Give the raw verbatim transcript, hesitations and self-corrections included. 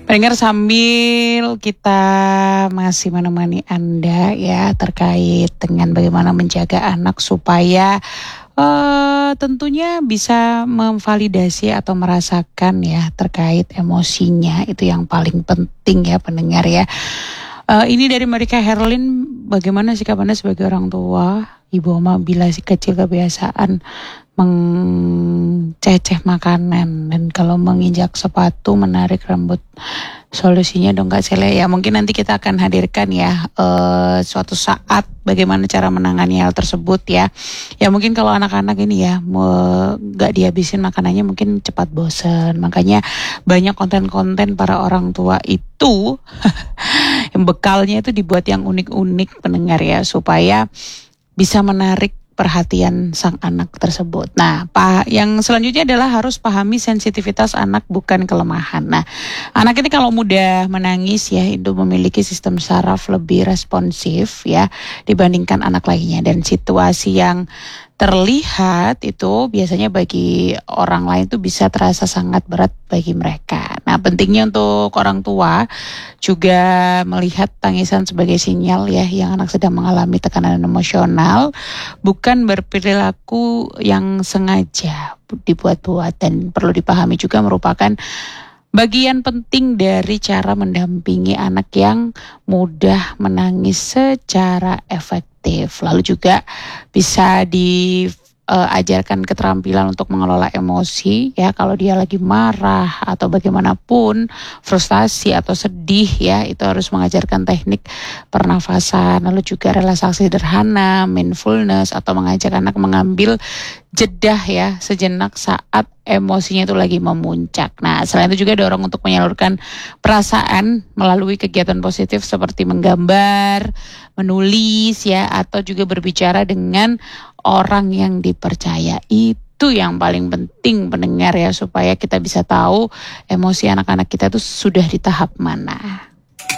Pendengar, sambil kita masih menemani Anda ya terkait dengan bagaimana menjaga anak supaya uh, tentunya bisa memvalidasi atau merasakan ya terkait emosinya, itu yang paling penting ya pendengar ya. Uh, ini dari Marika Herlin, bagaimana sikap Anda sebagai orang tua, ibu oma bila si kecil kebiasaan mengceceh makanan dan kalau menginjak sepatu menarik rambut, solusinya dong Kak Sele ya. Mungkin nanti kita akan hadirkan ya uh, suatu saat bagaimana cara menangani hal tersebut ya. Ya mungkin kalau anak-anak ini ya mau gak dihabisin makanannya mungkin cepat bosan. Makanya banyak konten-konten para orang tua itu yang bekalnya itu dibuat yang unik-unik pendengar ya, supaya bisa menarik perhatian sang anak tersebut. Nah, Pak, yang selanjutnya adalah harus pahami sensitivitas anak bukan kelemahan. Nah, anak ini kalau mudah menangis ya, itu memiliki sistem saraf lebih responsif ya dibandingkan anak lainnya, dan situasi yang terlihat itu biasanya bagi orang lain itu bisa terasa sangat berat bagi mereka. Nah, pentingnya untuk orang tua juga melihat tangisan sebagai sinyal ya yang anak sedang mengalami tekanan emosional, bukan berperilaku yang sengaja dibuat-buat, dan perlu dipahami juga merupakan bagian penting dari cara mendampingi anak yang mudah menangis secara efektif. Lalu juga bisa diajarkan keterampilan untuk mengelola emosi ya, kalau dia lagi marah atau bagaimanapun, frustasi atau sedih ya, itu harus mengajarkan teknik pernafasan, lalu juga relaksasi sederhana, mindfulness, atau mengajak anak mengambil jedah ya sejenak saat emosinya itu lagi memuncak. Nah, selain itu juga dorong untuk menyalurkan perasaan melalui kegiatan positif seperti menggambar, menulis ya, atau juga berbicara dengan orang yang dipercaya. Itu yang paling penting pendengar ya, supaya kita bisa tahu emosi anak-anak kita itu sudah di tahap mana.